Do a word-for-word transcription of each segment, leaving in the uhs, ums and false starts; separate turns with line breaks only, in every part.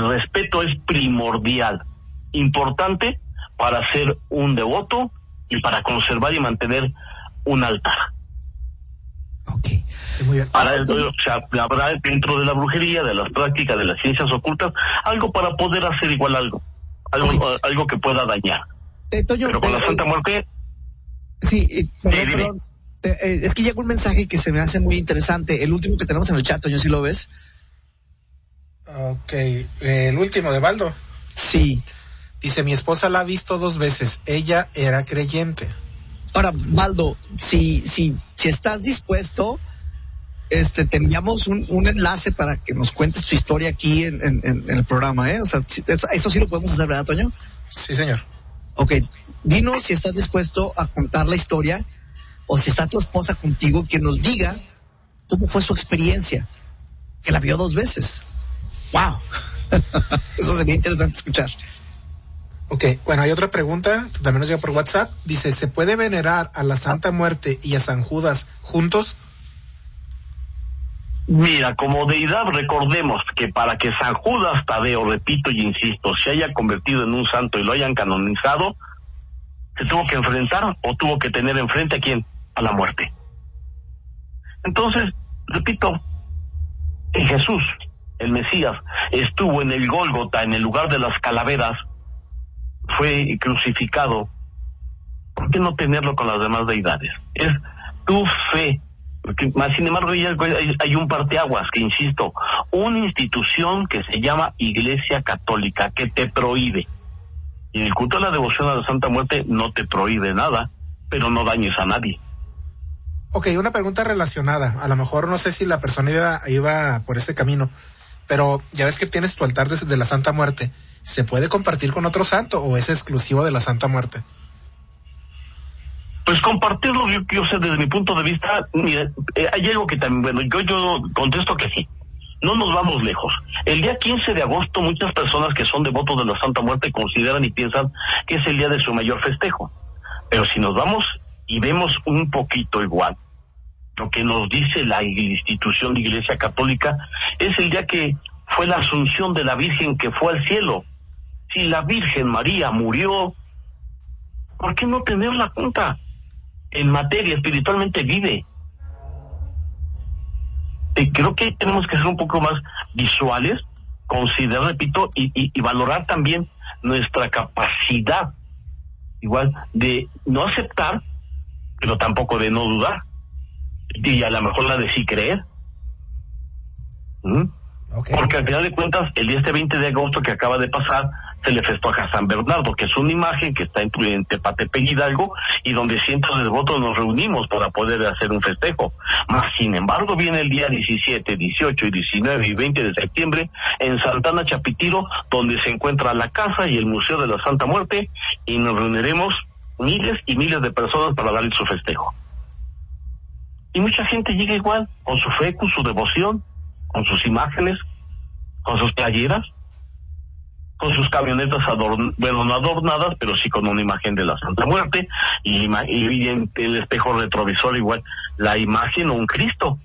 el respeto es primordial, importante para ser un devoto y para conservar y mantener un altar.
Ok, muy bien.
Para el, o sea, habrá dentro de la brujería, de las prácticas, de las ciencias ocultas, algo para poder hacer igual algo, algo, okay. algo que pueda dañar.
Eh, Toño,
Pero con
eh,
la Santa
eh,
Muerte...
Sí, eh, perdón,
sí,
perdón. Eh, eh, es que llega un mensaje que se me hace muy interesante, el último que tenemos en el chat, Toño, ¿sí lo ves?
Ok, eh, el último de Baldo.
Sí.
Dice, mi esposa la ha visto dos veces, ella era creyente.
Ahora, Baldo, si, si, si estás dispuesto, este, te enviamos un, un enlace para que nos cuentes tu historia aquí en, en, en el programa, ¿eh? O sea, si, eso, eso sí lo podemos hacer, ¿verdad, Toño?
Sí, señor.
Ok, dinos si estás dispuesto a contar la historia, o si está tu esposa contigo, que nos diga cómo fue su experiencia, que la vio dos veces. ¡Wow! Eso sería interesante escuchar.
Ok, bueno, hay otra pregunta, también nos llega por WhatsApp. Dice, ¿se puede venerar a la Santa Muerte y a San Judas juntos?
Mira, como deidad, recordemos que para que San Judas Tadeo, repito y insisto, se haya convertido en un santo y lo hayan canonizado, se tuvo que enfrentar o tuvo que tener enfrente a quién, a la muerte. Entonces, repito, Jesús, el Mesías, estuvo en el Gólgota, en el lugar de las calaveras, fue crucificado. ¿Por qué no tenerlo con las demás deidades? Es tu fe. Porque, más sin embargo, hay, hay un parteaguas que, insisto, una institución que se llama Iglesia Católica, que te prohíbe. Y el culto a la devoción a la Santa Muerte no te prohíbe nada, pero no dañes a nadie.
Ok, una pregunta relacionada. A lo mejor no sé si la persona iba, iba por ese camino, pero ya ves que tienes tu altar de, de la Santa Muerte. ¿Se puede compartir con otro santo o es exclusivo de la Santa Muerte?
Pues compartirlo, yo, yo sé, desde mi punto de vista, mira, eh, hay algo que también, bueno, yo, yo contesto que sí. No nos vamos lejos. El día quince de agosto, muchas personas que son devotos de la Santa Muerte consideran y piensan que es el día de su mayor festejo. Pero si nos vamos y vemos un poquito igual, lo que nos dice la institución de Iglesia Católica, es el día que fue la asunción de la Virgen que fue al cielo. Si la Virgen María murió, ¿por qué no tenerla junta? En materia, espiritualmente vive. Eh, creo que tenemos que ser un poco más visuales, considerar, repito, y, y, y valorar también nuestra capacidad, igual, de no aceptar, pero tampoco de no dudar, y a lo mejor la de sí creer. ¿Mm? Okay. Porque al final de cuentas, el día este veinte de agosto que acaba de pasar, se le festeja a San Bernardo, que es una imagen que está en Tepatepec, Hidalgo, y donde cientos de devotos nos reunimos para poder hacer un festejo. Más sin embargo, viene el día diecisiete, dieciocho y diecinueve y veinte de septiembre en Santana Chapitiro, donde se encuentra la casa y el Museo de la Santa Muerte, y nos reuniremos miles y miles de personas para darle su festejo. Y mucha gente llega igual, con su fe, con su devoción, con sus imágenes, con sus playeras, con sus camionetas adorn, bueno, no adornadas, pero sí con una imagen de la Santa Muerte, y, y en el espejo retrovisor igual la imagen o un Cristo.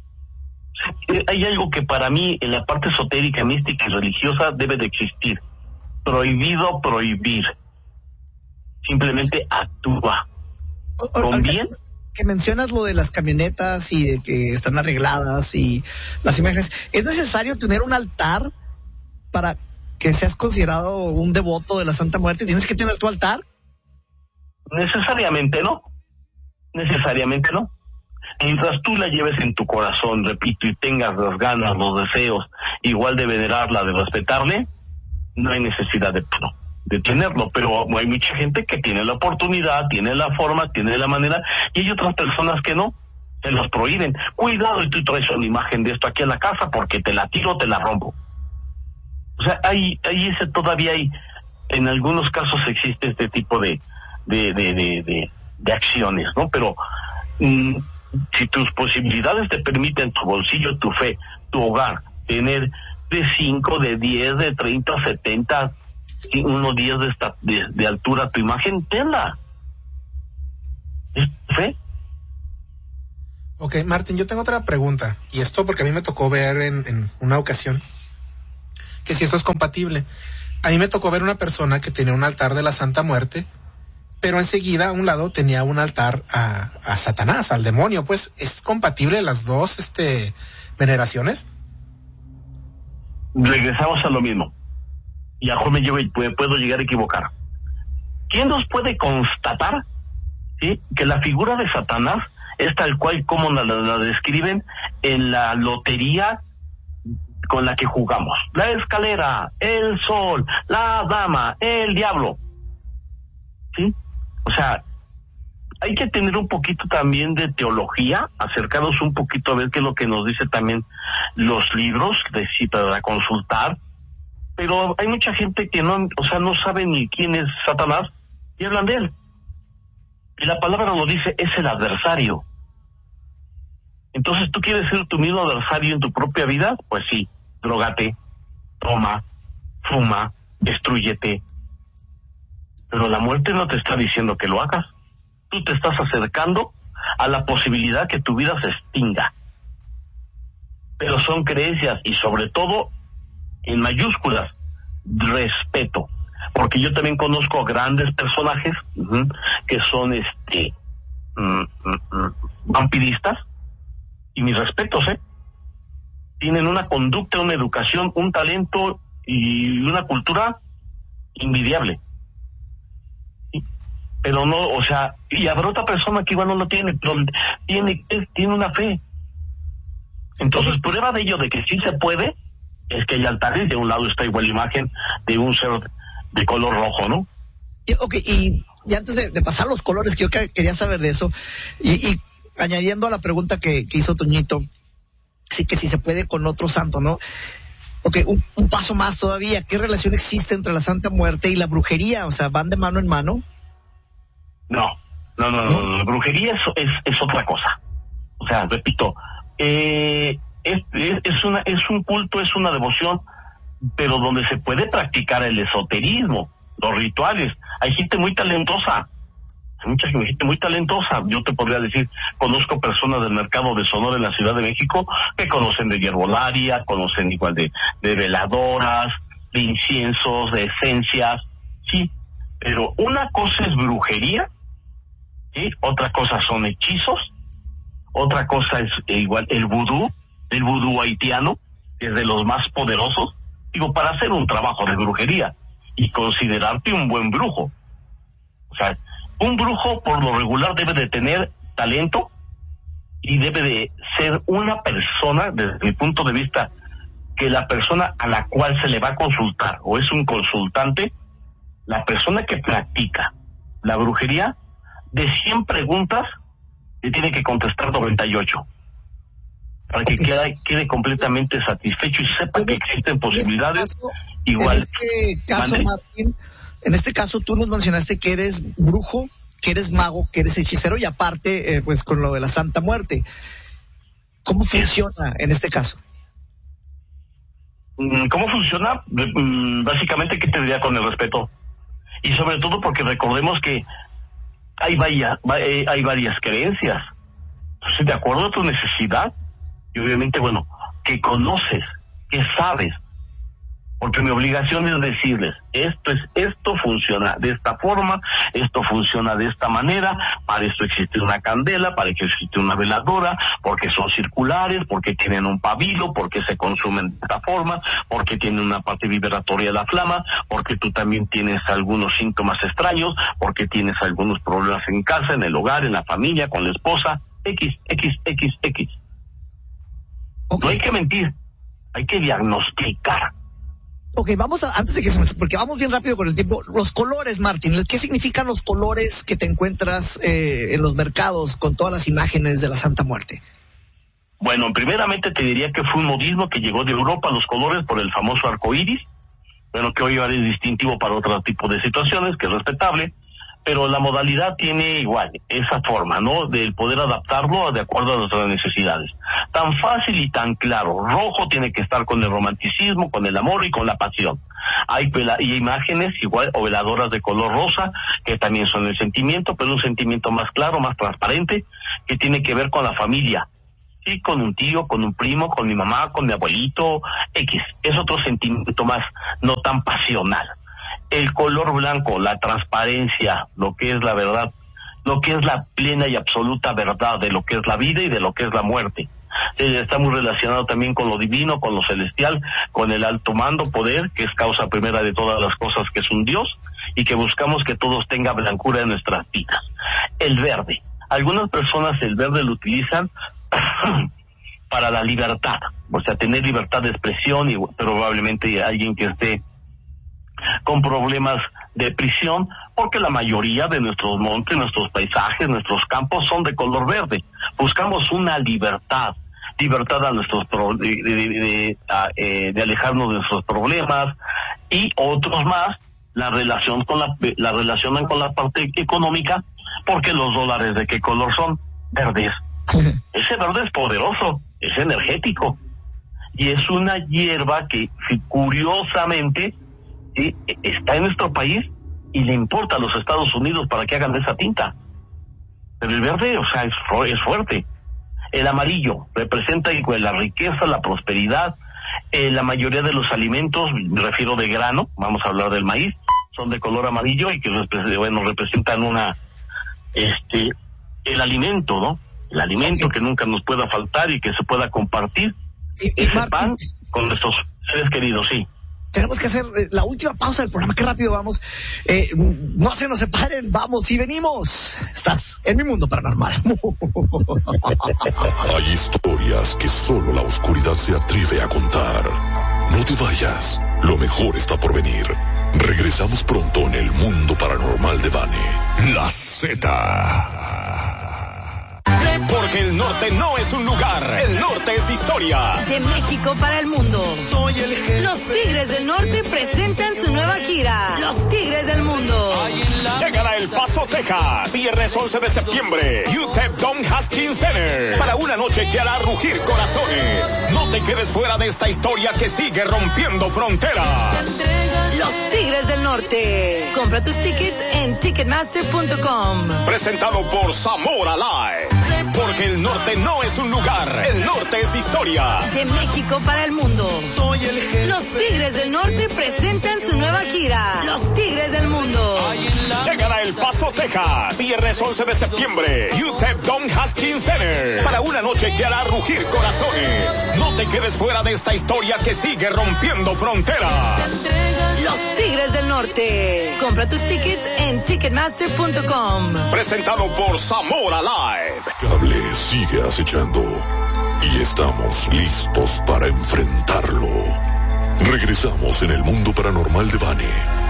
Hay algo que para mí en la parte esotérica, mística y religiosa debe de existir. Prohibido prohibir. Simplemente actúa. ¿Con bien?
Que mencionas lo de las camionetas y de que están arregladas y las imágenes, ¿es necesario tener un altar para que seas considerado un devoto de la Santa Muerte? ¿Tienes que tener tu altar?
Necesariamente no, necesariamente no. Mientras tú la lleves en tu corazón, repito, y tengas las ganas, los deseos, igual de venerarla, de respetarle, no hay necesidad de, no, de tenerlo, pero hay mucha gente que tiene la oportunidad, tiene la forma, tiene la manera, y hay otras personas que no, se los prohíben. Cuidado, y tú traes una imagen de esto aquí a la casa porque te la tiro, te la rompo. O sea, hay, hay ese, todavía hay, en algunos casos existe este tipo de, de, de, de, de, de acciones, ¿no? Pero mmm, si tus posibilidades te permiten, tu bolsillo, tu fe, tu hogar, tener de cinco, de diez, de treinta, setenta, unos días de, esta, de, de altura tu imagen, tenla. ¿Es fe?
Ok, Martín, yo tengo otra pregunta, y esto porque a mí me tocó ver en, en una ocasión que si eso es compatible. A mí me tocó ver una persona que tenía un altar de la Santa Muerte, pero enseguida a un lado tenía un altar a, a Satanás, al demonio. Pues, ¿es compatible las dos este veneraciones?
Regresamos a lo mismo. Y a lo mejor me, llevo, me puedo llegar a equivocar. ¿Quién nos puede constatar, ¿sí?, que la figura de Satanás es tal cual como la, la, la describen en la lotería con la que jugamos? La escalera, el sol, la dama, el diablo. ¿Sí? O sea, hay que tener un poquito también de teología, acercarnos un poquito a ver qué es lo que nos dice también los libros de cita para consultar, pero hay mucha gente que no, o sea, no sabe ni quién es Satanás y hablan de él. Y la palabra lo dice, es el adversario. Entonces, ¿tú quieres ser tu mismo adversario en tu propia vida? Pues sí, drógate, toma, fuma, destrúyete. Pero la muerte no te está diciendo que lo hagas. Tú te estás acercando a la posibilidad que tu vida se extinga. Pero son creencias y sobre todo, en mayúsculas, respeto. Porque yo también conozco a grandes personajes uh-huh, que son este mm, mm, vampiristas, y mis respetos, ¿eh? Tienen una conducta, una educación, un talento y una cultura envidiable. ¿Sí? Pero no, o sea, y habrá otra persona que igual no lo tiene, pero tiene, tiene una fe. Entonces, prueba de ello de que sí se puede, es que hay altares, de un lado está igual la imagen de un ser de color rojo, ¿no?
Y, ok, y, y antes de, de pasar los colores, que yo que, quería saber de eso, y, y añadiendo a la pregunta que, que hizo Toñito, sí que si se puede con otro santo, ¿no? Ok, un, un paso más todavía, ¿qué relación existe entre la Santa Muerte y la brujería? O sea, ¿van de mano en mano?
No, no, no, no, no. La brujería es, es, es otra cosa. O sea, repito, eh, es, es, es, una, es un culto, es una devoción, pero donde se puede practicar el esoterismo, los rituales. Hay gente muy talentosa, hay mucha gente muy talentosa. Yo te podría decir, conozco personas del mercado de Sonora en la Ciudad de México que conocen de herbolaria, conocen igual de, de veladoras, de inciensos, de esencias, sí, pero una cosa es brujería, sí, otra cosa son hechizos, otra cosa es eh, igual el vudú, el vudú haitiano, que es de los más poderosos, digo, para hacer un trabajo de brujería y considerarte un buen brujo. O sea, un brujo por lo regular debe de tener talento y debe de ser una persona, desde mi punto de vista, que la persona a la cual se le va a consultar, o es un consultante, la persona que practica la brujería, de cien preguntas, le tiene que contestar noventa y ocho. Para que okay. quede, quede completamente satisfecho y sepa que existen posibilidades
caso,
igual.
En este caso, Martín, en este caso tú nos mencionaste que eres brujo, que eres mago, que eres hechicero y aparte, eh, pues con lo de la Santa Muerte. ¿Cómo funciona en este caso?
¿Cómo funciona? Básicamente, ¿qué te diría con el respeto? Y sobre todo porque recordemos que hay varias, hay varias creencias. Entonces, de acuerdo a tu necesidad, y obviamente, bueno, que conoces, que sabes, porque mi obligación es decirles, esto es, esto funciona de esta forma, esto funciona de esta manera, para esto existe una candela, para que existe una veladora, porque son circulares, porque tienen un pabilo, porque se consumen de esta forma, porque tienen una parte vibratoria de la flama, porque tú también tienes algunos síntomas extraños, porque tienes algunos problemas en casa, en el hogar, en la familia, con la esposa, X, X, X, X. Okay. No hay que mentir, hay que diagnosticar.
Ok, vamos a, antes de que se me, porque vamos bien rápido con el tiempo, los colores, Martín, ¿qué significan los colores que te encuentras eh, en los mercados con todas las imágenes de la Santa Muerte?
Bueno, primeramente te diría que fue un modismo que llegó de Europa, los colores, por el famoso arco iris, bueno, que hoy es distintivo para otro tipo de situaciones, que es respetable, pero la modalidad tiene igual esa forma, ¿no?, del poder adaptarlo de acuerdo a nuestras necesidades. Tan fácil y tan claro. Rojo tiene que estar con el romanticismo, con el amor y con la pasión. Hay vela- y imágenes igual o veladoras de color rosa que también son el sentimiento, pero un sentimiento más claro, más transparente, que tiene que ver con la familia. sí, con un tío, con un primo, con mi mamá, con mi abuelito, X. Es otro sentimiento más, no tan pasional. El color blanco, la transparencia, lo que es la verdad, lo que es la plena y absoluta verdad de lo que es la vida y de lo que es la muerte. Eh, está muy relacionado también con lo divino, con lo celestial, con el alto mando, poder, que es causa primera de todas las cosas, que es un Dios, y que buscamos que todos tengan blancura en nuestras vidas. El verde. Algunas personas el verde lo utilizan para la libertad, o sea, tener libertad de expresión, y probablemente alguien que esté con problemas de prisión, porque la mayoría de nuestros montes, nuestros paisajes, nuestros campos son de color verde. Buscamos una libertad, libertad a nuestros pro, de, de, de, de, a, eh, de alejarnos de nuestros problemas, y otros más la relación con la, la relacionan con la parte económica, porque los dólares ¿de qué color son? Verdes. Ese verde es poderoso, es energético, y es una hierba que curiosamente ¿sí? está en nuestro país y le importa a los Estados Unidos para que hagan esa tinta. Pero el verde, o sea, es, es fuerte. El amarillo representa igual la riqueza, la prosperidad. Eh, la mayoría de los alimentos, me refiero de grano, vamos a hablar del maíz, son de color amarillo y que bueno, representan una, este, el alimento, ¿no? El alimento que nunca nos pueda faltar y que se pueda compartir.
Y, y
ese
Martín,
pan con nuestros seres queridos, sí.
Tenemos que hacer eh, la última pausa del programa. Qué rápido vamos. Eh, no se nos separen. Vamos y venimos. Estás en Mi Mundo Paranormal.
Hay historias que solo la oscuridad se atreve a contar. No te vayas. Lo mejor está por venir. Regresamos pronto en El Mundo Paranormal de Vane. La Z. Porque el norte no es un lugar, el norte es historia.
De México para el mundo.
Soy el jefe.
Los Tigres del Norte presentan su nueva gira. Los Tigres del Mundo.
Llegan a El Paso, Texas. Viernes once de septiembre. U T E P Don Haskins Center. Para una noche que hará rugir corazones. No te quedes fuera de esta historia que sigue rompiendo fronteras.
Los Tigres del Norte. Compra tus tickets en ticketmaster punto com.
Presentado por Zamora Live. Porque el norte no es un lugar, el norte es historia.
De México para el mundo.
Soy el jefe.
Los Tigres del Norte presentan su nueva gira. Los Tigres del Mundo.
Llegan a El Paso, Texas. Viernes once de septiembre. U T E P Don Haskins Center. Para una noche que hará rugir corazones. No te quedes fuera de esta historia que sigue rompiendo fronteras.
Los Tigres del Norte. Compra tus tickets en ticketmaster punto com.
Presentado por Zamora Live. Cable sigue acechando y estamos listos para enfrentarlo. Regresamos en El Mundo Paranormal de Vane.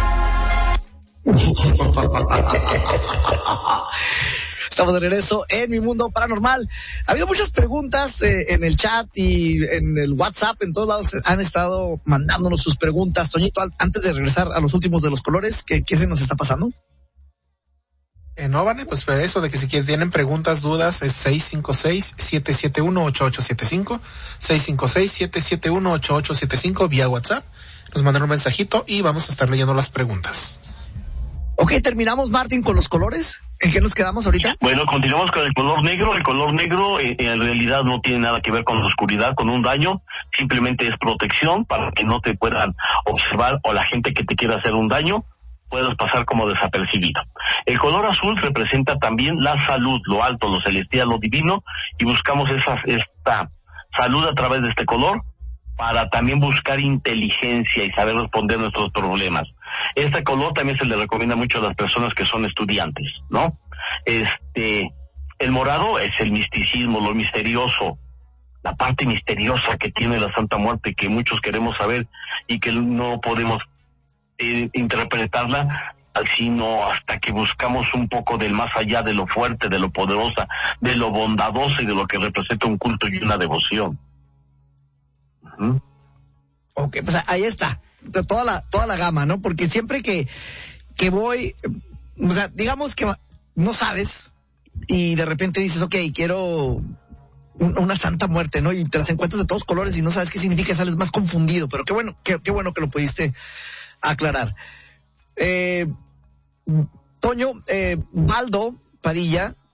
Estamos de regreso en Mi Mundo Paranormal. Ha habido muchas preguntas eh, en el chat y en el WhatsApp, en todos lados han estado mandándonos sus preguntas. Toñito, antes de regresar a los últimos de los colores, ¿qué, qué se nos está pasando?
Eh, no, Vane, pues eso de que si quieren, tienen preguntas, dudas, es seis cinco seis, siete siete uno, ocho ocho siete cinco, seis cinco seis, siete siete uno, ocho ocho siete cinco vía WhatsApp. Nos mandan un mensajito y vamos a estar leyendo las preguntas.
Ok, terminamos, Martín, con los colores. ¿En qué nos quedamos ahorita?
Bueno, continuamos con el color negro. El color negro eh, en realidad no tiene nada que ver con la oscuridad, con un daño. Simplemente es protección para que no te puedan observar o la gente que te quiera hacer un daño puedas pasar como desapercibido. El color azul representa también la salud, lo alto, lo celestial, lo divino, y buscamos esa, esta salud a través de este color para también buscar inteligencia y saber responder nuestros problemas. Este color también se le recomienda mucho a las personas que son estudiantes, ¿no? Este, el morado es el misticismo, lo misterioso, la parte misteriosa que tiene la Santa Muerte, que muchos queremos saber y que no podemos eh, interpretarla sino hasta que buscamos un poco del más allá, de lo fuerte, de lo poderosa, de lo bondadosa y de lo que representa un culto y una devoción. Uh-huh.
Ok, pues ahí está, toda la toda la gama, ¿no? Porque siempre que, que voy, o sea, digamos que no sabes y de repente dices, ok, quiero un, una Santa Muerte, ¿no? Y te las encuentras de todos colores y no sabes qué significa, sales más confundido, pero qué bueno, qué, qué bueno que lo pudiste aclarar. Eh, Toño, eh, Baldo Padilla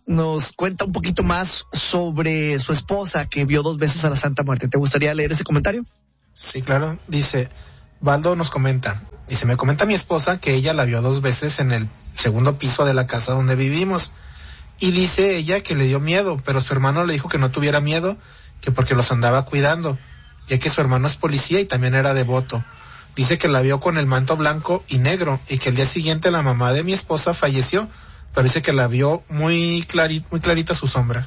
nos cuenta un poquito más sobre su esposa que vio dos veces a la Santa Muerte. ¿Te gustaría leer ese comentario?
Sí, claro. Dice, Baldo nos comenta, dice, me comenta mi esposa que ella la vio dos veces en el segundo piso de la casa donde vivimos. Y dice ella que le dio miedo, pero su hermano le dijo que no tuviera miedo, que porque los andaba cuidando, ya que su hermano es policía y también era devoto. Dice que la vio con el manto blanco y negro y que el día siguiente la mamá de mi esposa falleció, pero dice que la vio muy clarita, muy clarita su sombra.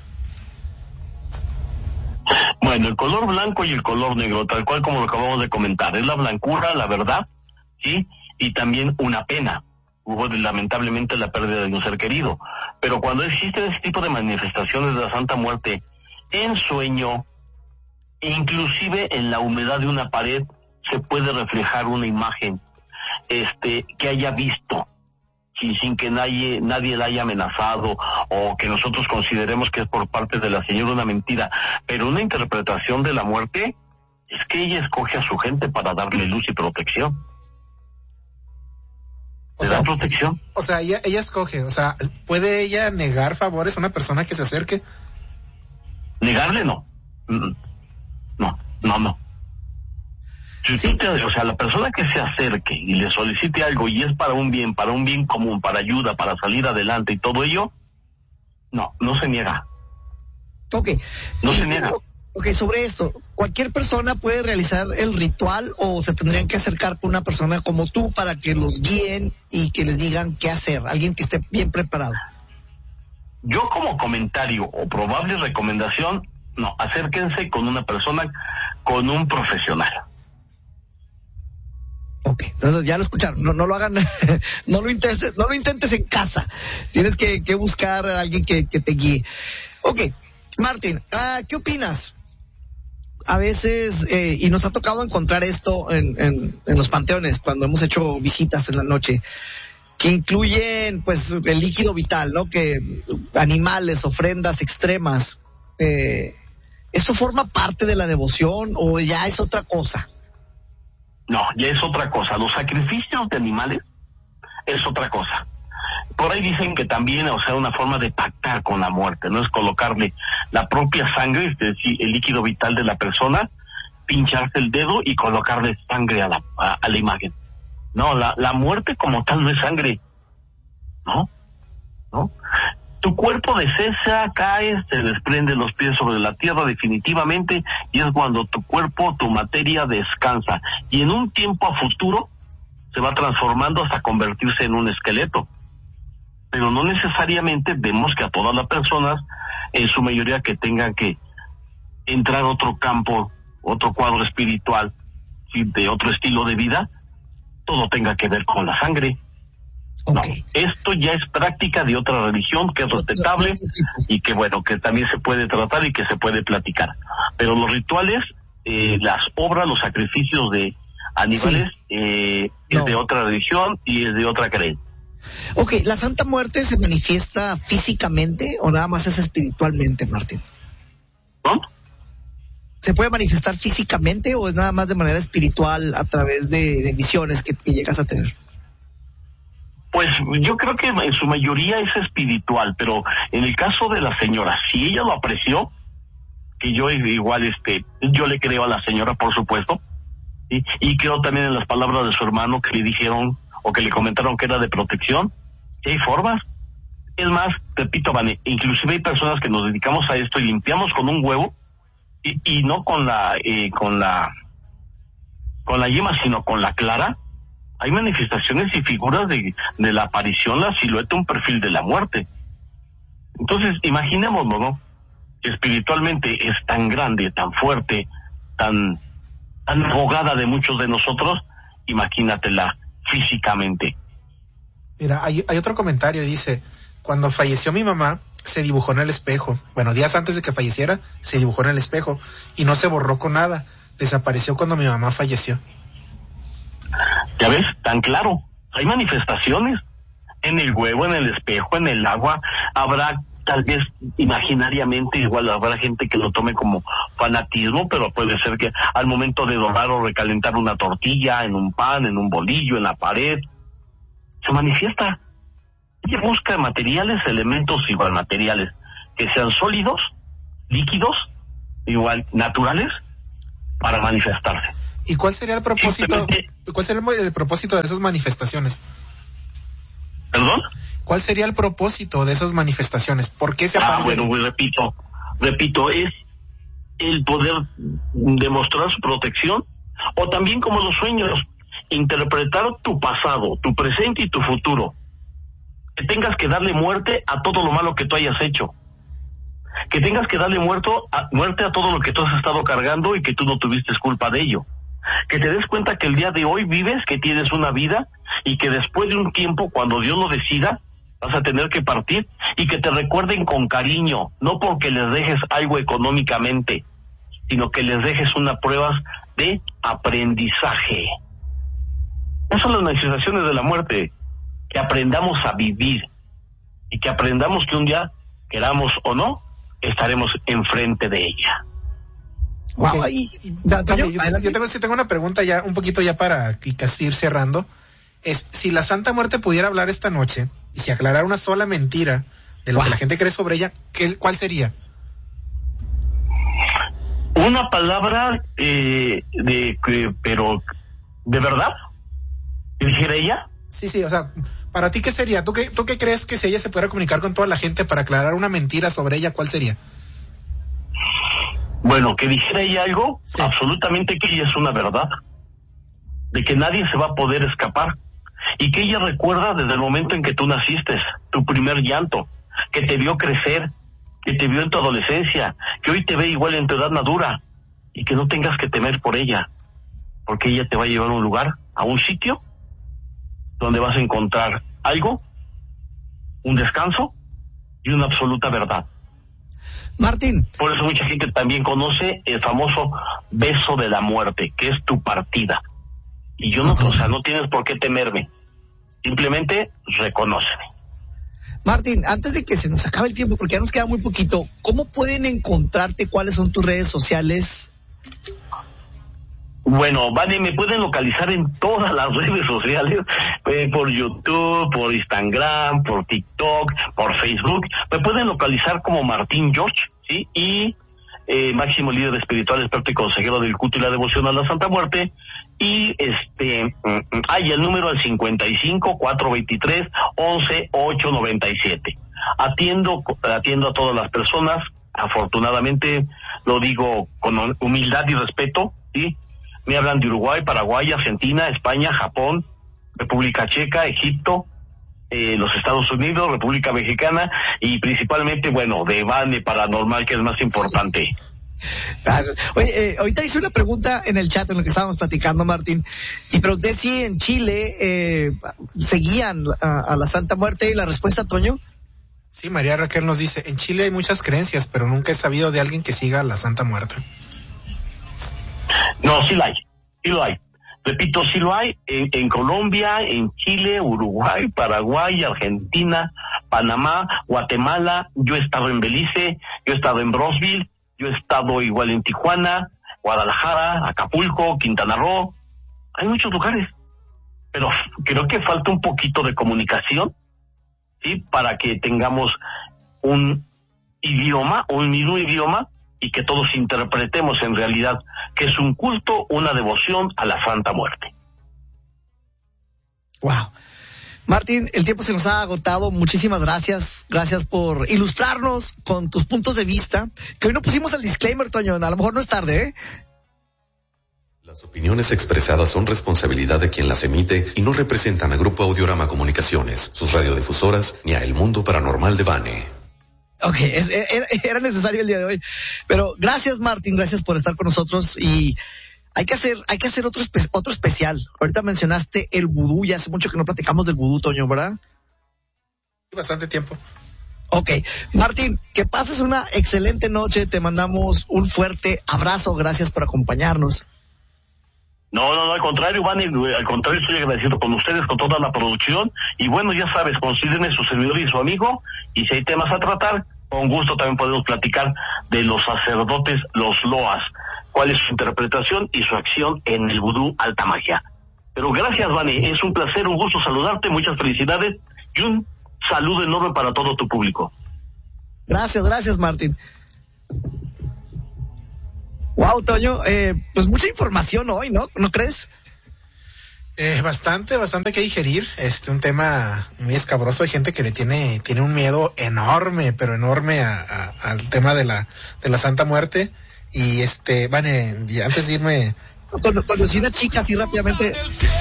Bueno, el color blanco y el color negro, tal cual como lo acabamos de comentar, es la blancura, la verdad, ¿sí? Y también una pena. Hubo lamentablemente la pérdida de un ser querido. Pero cuando existen ese tipo de manifestaciones de la Santa Muerte en sueño, inclusive en la humedad de una pared, se puede reflejar una imagen este que haya visto, sin, sin que nadie, nadie la haya amenazado o que nosotros consideremos que es por parte de la señora una mentira. Pero una interpretación de la muerte es que ella escoge a su gente para darle luz y protección.
O sea, protección. O sea, ella, ella escoge, o sea, ¿puede ella negar favores a una persona que se acerque?
Negarle no. No, no, no. Si sí. te, o sea, la persona que se acerque y le solicite algo y es para un bien, para un bien común, para ayuda, para salir adelante y todo ello, no, no se niega.
Ok.
No se niega.
Ok, sobre esto, ¿cualquier persona puede realizar el ritual o se tendrían que acercar con una persona como tú para que los guíen y que les digan qué hacer? Alguien que esté bien preparado.
Yo como comentario o probable recomendación, no, acérquense con una persona, con un profesional.
Ok, entonces ya lo escucharon, no, no lo hagan, no lo intentes, no lo intentes en casa. Tienes que, que buscar a alguien que, que te guíe. Ok, Martín, uh, ¿qué opinas? A veces, eh, y nos ha tocado encontrar esto en, en, en los panteones, cuando hemos hecho visitas en la noche, que incluyen, pues, el líquido vital, ¿no? Que animales, ofrendas extremas. Eh, ¿Esto forma parte de la devoción o ya es otra cosa?
No, ya es otra cosa. Los sacrificios de animales es otra cosa. Por ahí dicen que también, o sea, una forma de pactar con la muerte, ¿no? Es colocarle la propia sangre, es decir, el líquido vital de la persona, pincharse el dedo y colocarle sangre a la, a, a la imagen. No, la, la muerte como tal no es sangre, ¿no? ¿No? Tu cuerpo descesa, cae, se desprende los pies sobre la tierra definitivamente y es cuando tu cuerpo, tu materia descansa y en un tiempo a futuro se va transformando hasta convertirse en un esqueleto. Pero no necesariamente vemos que a todas las personas, en su mayoría, que tengan que entrar a otro campo, otro cuadro espiritual, ¿sí? De otro estilo de vida, todo tenga que ver con la sangre. Okay. No, esto ya es práctica de otra religión que es respetable y que bueno, que también se puede tratar y que se puede platicar. Pero los rituales, eh, las obras, los sacrificios de animales, sí. eh, no. es de otra religión y es de otra creencia.
Ok, ¿la Santa Muerte se manifiesta físicamente o nada más es espiritualmente, Martín?
¿No?
¿Se puede manifestar físicamente o es nada más de manera espiritual a través de, de visiones que, que llegas a tener?
Pues yo creo que en su mayoría es espiritual, pero en el caso de la señora, si ella lo apreció, que yo igual, este, yo le creo a la señora, por supuesto, ¿sí? Y creo también en las palabras de su hermano que le dijeron o que le comentaron que era de protección, que hay formas. Es más, repito, Vane, inclusive hay personas que nos dedicamos a esto y limpiamos con un huevo y, y no con la, eh, con la, con la yema, sino con la clara. Hay manifestaciones y figuras de, de la aparición, la silueta, un perfil de la muerte. Entonces, imaginémoslo, ¿no? Que espiritualmente es tan grande, tan fuerte, tan, tan abogada de muchos de nosotros, imagínatela físicamente.
Mira, hay, hay otro comentario, dice, cuando falleció mi mamá, se dibujó en el espejo. Bueno, días antes de que falleciera, se dibujó en el espejo y no se borró con nada. Desapareció cuando mi mamá falleció.
Ya ves, tan claro, hay manifestaciones en el huevo, en el espejo, en el agua. Habrá tal vez imaginariamente, igual habrá gente que lo tome como fanatismo, pero puede ser que al momento de dorar o recalentar una tortilla en un pan, en un bolillo, en la pared, se manifiesta. Ella busca materiales, elementos igual materiales, que sean sólidos, líquidos, igual naturales, para manifestarse.
¿Y cuál sería el propósito? ¿Cuál sería el, el propósito de esas manifestaciones?
¿Perdón?
¿Cuál sería el propósito de esas manifestaciones? ¿Por qué se aparece?
Ah, bueno, pues repito, repito, es el poder demostrar su protección, o también como los sueños, interpretar tu pasado, tu presente y tu futuro. Que tengas que darle muerte a todo lo malo que tú hayas hecho. Que tengas que darle muerto a, muerte a todo lo que tú has estado cargando y que tú no tuviste culpa de ello. Que te des cuenta que el día de hoy vives, que tienes una vida y que después de un tiempo, cuando Dios lo decida, vas a tener que partir, y que te recuerden con cariño, no porque les dejes algo económicamente, sino que les dejes una prueba de aprendizaje. Esas son las manifestaciones de la muerte, que aprendamos a vivir y que aprendamos que un día, queramos o no, estaremos enfrente de ella.
Wow. Okay. Da, Toño, yo, yo tengo, si tengo una pregunta ya, un poquito ya para y casi ir cerrando. Es, si la Santa Muerte pudiera hablar esta noche y si aclarara una sola mentira de lo wow. que la gente cree sobre ella, ¿qué, ¿cuál sería?
Una palabra, eh, de, que, pero, ¿de verdad? ¿Qué dijera ella?
Sí, sí, o sea, para ti, ¿qué sería? ¿Tú qué, ¿Tú qué crees que si ella se pudiera comunicar con toda la gente para aclarar una mentira sobre ella, cuál sería?
Bueno, que dijera ella algo, sí. Absolutamente que ella es una verdad, de que nadie se va a poder escapar, y que ella recuerda desde el momento en que tú naciste, tu primer llanto, que te vio crecer, que te vio en tu adolescencia, que hoy te ve igual en tu edad madura, y que no tengas que temer por ella, porque ella te va a llevar a un lugar, a un sitio, donde vas a encontrar algo, un descanso y una absoluta verdad.
Martín.
Por eso mucha gente también conoce el famoso beso de la muerte, que es tu partida. Y yo no, o sea, no tienes por qué temerme. Simplemente reconóceme.
Martín, antes de que se nos acabe el tiempo, porque ya nos queda muy poquito, ¿cómo pueden encontrarte? ¿Cuáles son tus redes sociales?
Bueno, vale, me pueden localizar en todas las redes sociales, eh, por YouTube, por Instagram, por TikTok, por Facebook. Me pueden localizar como Martín George, ¿sí? Y eh, máximo líder espiritual, experto y consejero del culto y la devoción a la Santa Muerte. Y este, hay el número al cincuenta y cinco, cuatrocientos veintitrés, once, ochocientos noventa y siete. Atiendo, atiendo a todas las personas, afortunadamente lo digo con humildad y respeto, ¿sí? Me hablan de Uruguay, Paraguay, Argentina, España, Japón, República Checa, Egipto, eh, los Estados Unidos, República Mexicana y principalmente, bueno, de Bane Paranormal, que es más importante.
Gracias. Oye, eh, ahorita hice una pregunta en el chat en lo que estábamos platicando, Martín, y pregunté si en Chile eh, seguían a, a la Santa Muerte, y la respuesta, Toño.
Sí, María Raquel nos dice, en Chile hay muchas creencias, pero nunca he sabido de alguien que siga a la Santa Muerte.
No, sí lo hay, sí lo hay. Repito, sí lo hay en, en Colombia, en Chile, Uruguay, Paraguay, Argentina, Panamá, Guatemala. Yo he estado en Belice, yo he estado en Brownsville, yo he estado igual en Tijuana, Guadalajara, Acapulco, Quintana Roo. Hay muchos lugares, pero creo que falta un poquito de comunicación, ¿sí? Para que tengamos un idioma, un mismo idioma, y que todos interpretemos en realidad que es un culto, una devoción a la Santa Muerte.
Wow. Martín, el tiempo se nos ha agotado. Muchísimas gracias. Gracias por ilustrarnos con tus puntos de vista. Que hoy no pusimos el disclaimer, Toño. A lo mejor no es tarde, ¿eh?
Las opiniones expresadas son responsabilidad de quien las emite y no representan a Grupo Audiorama Comunicaciones, sus radiodifusoras, ni a El Mundo Paranormal de Bane.
Ok, es, era, era necesario el día de hoy. Pero gracias, Martín, gracias por estar con nosotros. Y hay que hacer, hay que hacer otro, espe- otro especial. Ahorita mencionaste el vudú, ya hace mucho que no platicamos del vudú, Toño, ¿verdad?
Bastante tiempo.
Ok, Martín, que pases una excelente noche. Te mandamos un fuerte abrazo. Gracias por acompañarnos.
No, no, no, al contrario, Vani, al contrario, estoy agradecido con ustedes, con toda la producción, y bueno, ya sabes, considérenme su servidor y su amigo, y si hay temas a tratar, con gusto también podemos platicar de los sacerdotes, los loas, cuál es su interpretación y su acción en el vudú alta magia. Pero gracias, Vani, es un placer, un gusto saludarte, muchas felicidades, y un saludo enorme para todo tu público.
Gracias, gracias, Martín. Wow, Toño, eh, pues mucha información hoy, ¿no? ¿No crees?
Eh, bastante, bastante que digerir. Este, un tema muy escabroso. Hay gente que le tiene, tiene un miedo enorme, pero enorme a, a, al tema de la, de la Santa Muerte. Y este, Vane, antes de irme.
Cuando, cuando si una chica así rápidamente.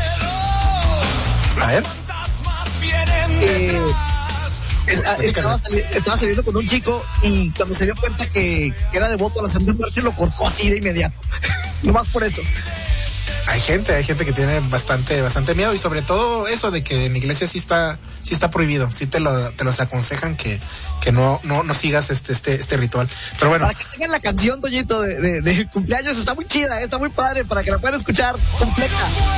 A ver.
Eh, estaba, sali- estaba saliendo con un chico y cuando se dio cuenta que, que era devoto a la Santa Muerte lo cortó así de inmediato. Nomás por eso.
Hay gente, hay gente que tiene bastante, bastante miedo y sobre todo eso de que en la iglesia sí está, sí está prohibido, sí te lo, te los aconsejan que, que no, no, no sigas este, este, este ritual. Pero bueno.
Para que tengan la canción, Toñito, de, de, de cumpleaños, está muy chida, está muy padre, para que la puedan escuchar completa.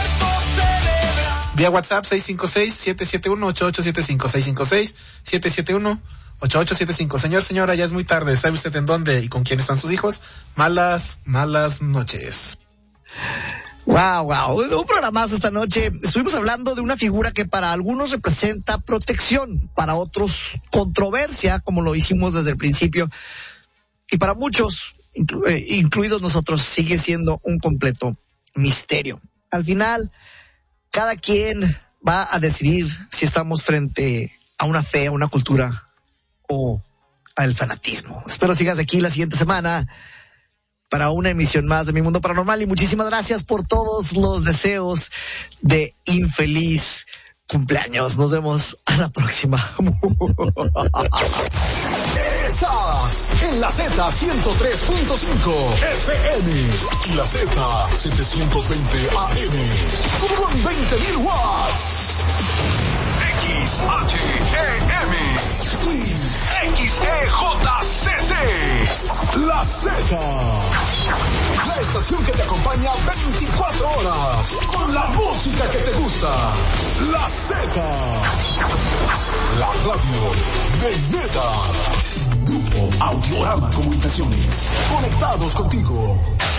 Vía WhatsApp seis cinco seis, siete siete uno, ocho ocho siete cinco, seis cinco seis, siete siete uno, ocho ocho siete cinco. Señor, señora, ya es muy tarde, ¿sabe usted en dónde y con quién están sus hijos? Malas, malas noches.
Wow, wow, un programazo esta noche. Estuvimos hablando de una figura que para algunos representa protección, para otros controversia, como lo dijimos desde el principio, y para muchos, inclu- eh, incluidos nosotros, sigue siendo un completo misterio. Al final, cada quien va a decidir si estamos frente a una fe, a una cultura o al fanatismo. Espero sigas aquí la siguiente semana para una emisión más de Mi Mundo Paranormal y muchísimas gracias por todos los deseos de infeliz cumpleaños. Nos vemos a la próxima.
Estás en la Z ciento tres punto cinco F M y la Z setecientos veinte A M con veinte mil watts. X H E M y X E J C C. La Z. La estación que te acompaña veinticuatro horas con la música que te gusta. La Z. La radio de neta. Grupo Audiorama Comunicaciones. Conectados contigo.